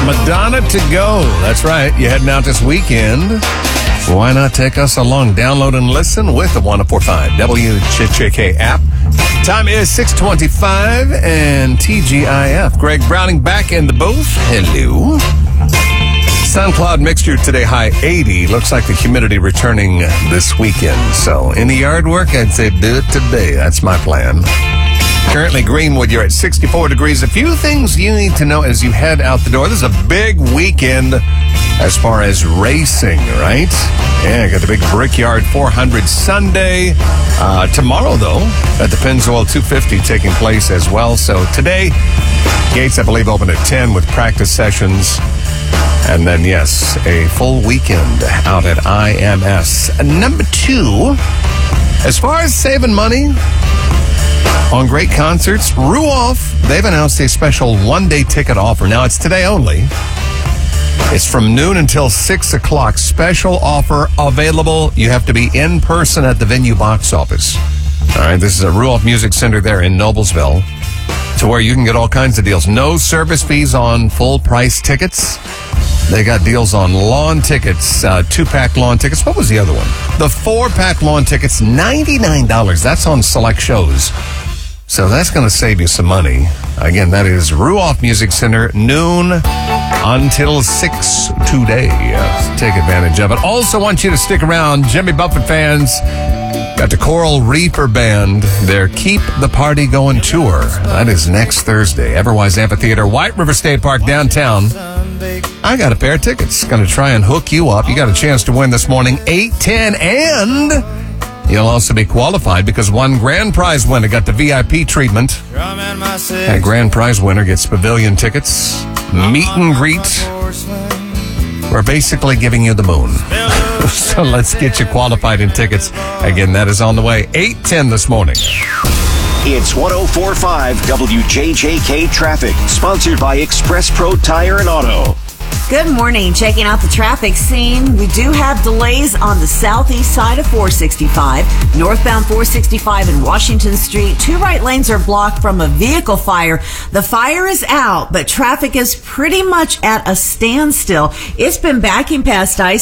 Madonna to go. That's right. You're heading out this weekend. Why not take us along? Download and listen with the 104.5 WJJK app. Time is 6:25 and TGIF. Greg Browning back in the booth. Hello. Sun cloud mixture today, high 80. Looks like the humidity returning this weekend. So any yard work, I'd say do it today. That's my plan. Currently, Greenwood, you're at 64 degrees. A few things you need to know as you head out the door. This is a big weekend as far as racing, right? Yeah, got the big Brickyard 400 Sunday. Tomorrow, though, at the Pennzoil 250 taking place as well. So today, gates, I believe, open at 10 with practice sessions. And then, yes, a full weekend out at IMS. Number 2, as far as saving money on great concerts, Ruoff, they've announced a special one-day ticket offer. Now, it's today only. It's from noon until 6 o'clock. Special offer available. You have to be in person at the venue box office. All right, this is a Ruoff Music Center there in Noblesville, to where you can get all kinds of deals. No service fees on full-price tickets. They got deals on lawn tickets, 2-pack lawn tickets. What was the other one? The 4-pack lawn tickets, $99. That's on select shows. So that's going to save you some money. Again, that is Ruoff Music Center, noon until 6 today. Take advantage of it. Also want you to stick around. Jimmy Buffett fans got the Coral Reaper Band, their Keep the Party Going tour. That is next Thursday. Everwise Amphitheater, White River State Park, downtown. I got a pair of tickets. Going to try and hook you up. You got a chance to win this morning, 8:10, and you'll also be qualified because one grand prize winner got the VIP treatment. That grand prize winner gets pavilion tickets, meet and greet. We're basically giving you the moon. So let's get you qualified in tickets. Again, that is on the way. 8:10 this morning. It's 104.5 WJJK Traffic, sponsored by Express Pro Tire and Auto. Good morning. Checking out the traffic scene. We do have delays on the southeast side of 465. Northbound 465 and Washington Street. 2 right lanes are blocked from a vehicle fire. The fire is out, but traffic is pretty much at a standstill. It's been backing past